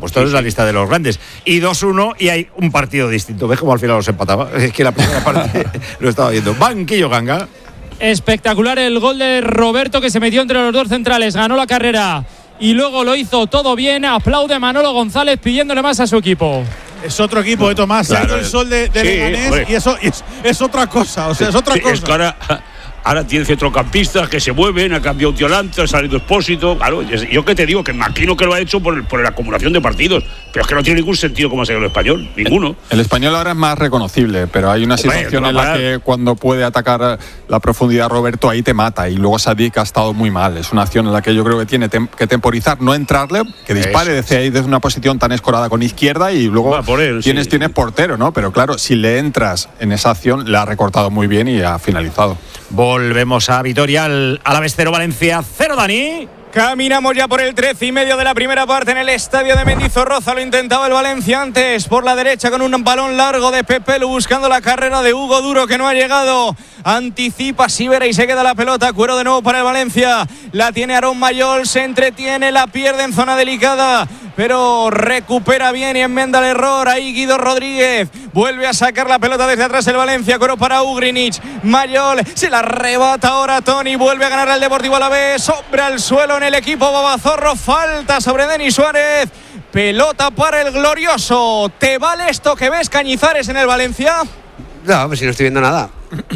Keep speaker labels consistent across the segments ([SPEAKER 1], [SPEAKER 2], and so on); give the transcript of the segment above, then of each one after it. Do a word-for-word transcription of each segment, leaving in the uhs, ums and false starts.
[SPEAKER 1] Pues todo sí, es la sí. lista de los grandes. Y dos uno y hay un partido distinto. ¿Ves cómo al final los empataba? Es que la primera parte lo estaba viendo. Banquillo Ganga.
[SPEAKER 2] Espectacular el gol de Roberto, que se metió entre los dos centrales, ganó la carrera y luego lo hizo todo bien. Aplaude Manolo González pidiéndole más a su equipo.
[SPEAKER 3] Es otro equipo de Tomás, claro, se ha ido el sol de, de sí, Leganés y eso es, es otra cosa, o sea, es otra sí, cosa.
[SPEAKER 4] Es que ahora, ahora tiene centrocampistas que se mueven, ha cambiado Tiolante, ha salido Expósito. Claro, yo que te digo, que imagino que lo ha hecho por, el, por la acumulación de partidos, pero es que no tiene ningún sentido cómo ha salido el Español, ninguno.
[SPEAKER 5] El, el Español ahora es más reconocible, pero hay una Hombre, situación en la que cuando puede atacar la profundidad Roberto, ahí te mata, y luego Sadik ha estado muy mal. Es una acción en la que yo creo que tiene tem- que temporizar, no entrarle, que dispare desde ahí, desde una posición tan escorada con izquierda, y luego por él, tienes, sí. tienes portero, ¿no? Pero claro, si le entras en esa acción, le ha recortado muy bien y ha finalizado.
[SPEAKER 1] Volvemos a Vitoria, al Alavés cero, Valencia cero, Dani.
[SPEAKER 6] Caminamos ya por el trece y medio de la primera parte en el estadio de Mendizorroza. Lo intentaba el Valencia antes por la derecha con un balón largo de Pepelu buscando la carrera de Hugo Duro, que no ha llegado. Anticipa Sivera y se queda la pelota. Cuero de nuevo para el Valencia. La tiene Aarón Mayol, se entretiene, la pierde en zona delicada, pero recupera bien y enmenda el error. Ahí Guido Rodríguez vuelve a sacar la pelota desde atrás el Valencia. Cuero para Ugrinic. Mayol se la arrebata ahora Toni. Vuelve a ganar al Deportivo Alavés. Sobre al suelo en el equipo Babazorro. Falta sobre Denis Suárez. Pelota para el glorioso. ¿Te vale esto que ves, Cañizares, en el Valencia?
[SPEAKER 7] No, pues si no estoy viendo nada.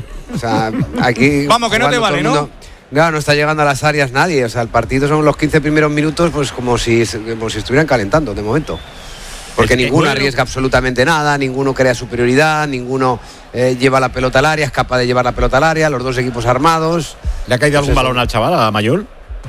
[SPEAKER 7] O sea, aquí...
[SPEAKER 6] Vamos, que no te vale, ¿no?
[SPEAKER 7] No, no está llegando a las áreas nadie. O sea, el partido son los quince primeros minutos, pues como si, como si estuvieran calentando de momento. Porque es ninguno bueno. arriesga absolutamente nada, ninguno crea superioridad, ninguno eh, lleva la pelota al área, es capaz de llevar la pelota al área, los dos equipos armados.
[SPEAKER 1] ¿Le ha caído pues algún eso. balón al chaval, a Mayol?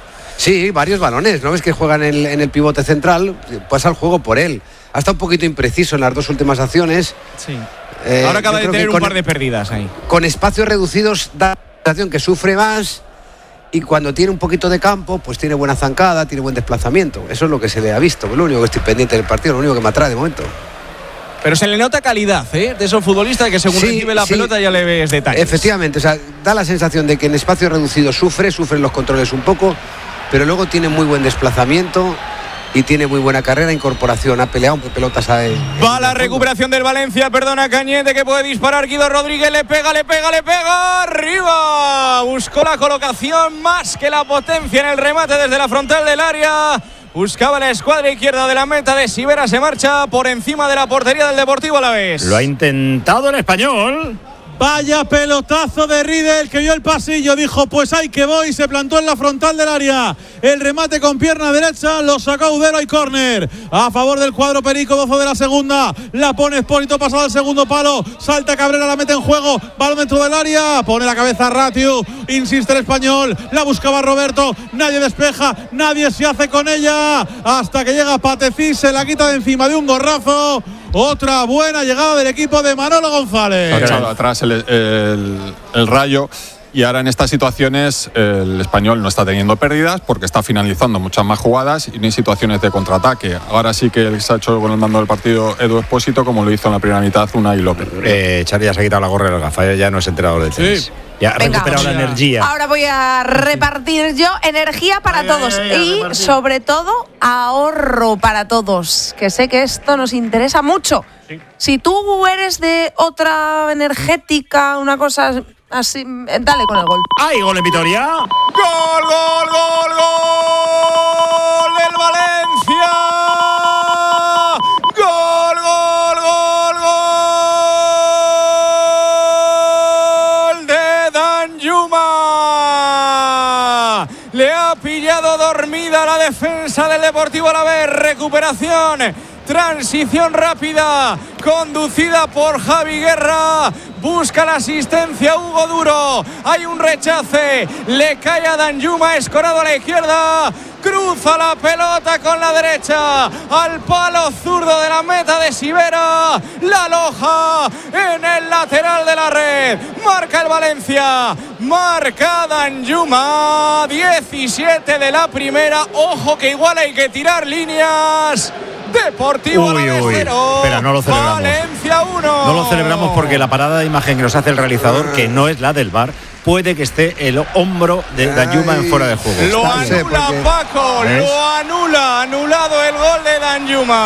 [SPEAKER 7] Sí, varios balones, ¿no ves que juegan en el, en el pivote central? Pasa el juego por él. Ha estado un poquito impreciso en las dos últimas acciones.
[SPEAKER 6] Sí. Eh, Ahora acaba de tener un con, par de pérdidas ahí.
[SPEAKER 7] Con espacios reducidos da la sensación que sufre más, y cuando tiene un poquito de campo, pues tiene buena zancada, tiene buen desplazamiento. Eso es lo que se le ha visto. Lo único que estoy pendiente del partido, lo único que me atrae de momento.
[SPEAKER 6] Pero se le nota calidad, ¿eh? De esos futbolistas que según sí, recibe la sí. pelota ya le ves detalles.
[SPEAKER 7] Efectivamente, o sea, da la sensación de que en espacios reducidos sufre, sufren los controles un poco, pero luego tiene muy buen desplazamiento y tiene muy buena carrera, incorporación, ha peleado un pelotas a él.
[SPEAKER 6] Va la recuperación del Valencia, perdona Cañete, que puede disparar Guido Rodríguez, le pega, le pega, le pega, arriba, buscó la colocación más que la potencia en el remate desde la frontal del área, buscaba la escuadra izquierda de la meta de Sivera, se marcha por encima de la portería del Deportivo Alavés.
[SPEAKER 1] Lo ha intentado el Español.
[SPEAKER 3] Vaya pelotazo de Riedel, que vio el pasillo, dijo pues ahí que voy, se plantó en la frontal del área, el remate con pierna derecha, lo sacó Udero y córner a favor del cuadro perico. Doce de la segunda, la pone Espósito, pasado al segundo palo, salta Cabrera, la mete en juego, balón dentro del área, pone la cabeza Ratiu, insiste el Español, la buscaba Roberto, nadie despeja, nadie se hace con ella, hasta que llega Patecís, se la quita de encima de un gorrazo. Otra buena llegada del equipo de Manolo González.
[SPEAKER 5] Ha echado atrás el, el, el Rayo, y ahora en estas situaciones el Español no está teniendo pérdidas porque está finalizando muchas más jugadas y no hay situaciones de contraataque. Ahora sí que se ha hecho con el mando del partido Edu Expósito, como lo hizo en la primera mitad Unai López.
[SPEAKER 1] Eh, Charly ya se ha quitado la gorra y el gafa, ya no es entrenador de tenis. Sí. Ya ha recuperado la energía.
[SPEAKER 8] Ahora voy a repartir yo energía para ay, todos ay, ay, y sobre todo ahorro para todos, que sé que esto nos interesa mucho. Sí. Si tú eres de otra energética, una cosa así, dale con el gol.
[SPEAKER 1] ¡Ay, gol en Vitoria!
[SPEAKER 6] ¡Gol, gol, gol, gol del Valencia! ¡Gol, gol, gol, gol de Danjuma! Le ha pillado dormida la defensa del Deportivo Alavés. Recuperación, transición rápida, conducida por Javi Guerra. Busca la asistencia Hugo Duro. Hay un rechace. Le cae a Danjuma, escorado a la izquierda. Cruza la pelota con la derecha al palo zurdo de la meta de Sivera. La aloja en el lateral de la red. Marca el Valencia. Marca Danjuma. diecisiete de la primera. Ojo que igual hay que tirar líneas. Deportivo Alavés cero,
[SPEAKER 1] Espera, no lo celebramos.
[SPEAKER 6] Valencia uno.
[SPEAKER 1] No lo celebramos porque la parada de imagen que nos hace el realizador, que no es la del V A R, puede que esté el hombro de Danjuma en fuera de juego.
[SPEAKER 6] Lo anula Paco, ¿Eh? lo anula, anulado el gol de Danjuma.